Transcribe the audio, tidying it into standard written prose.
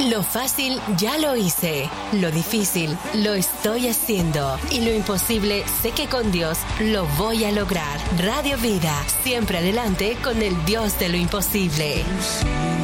Lo fácil ya lo hice, lo difícil lo estoy haciendo y lo imposible sé que con Dios lo voy a lograr. Radio Vida, siempre adelante con el Dios de lo imposible.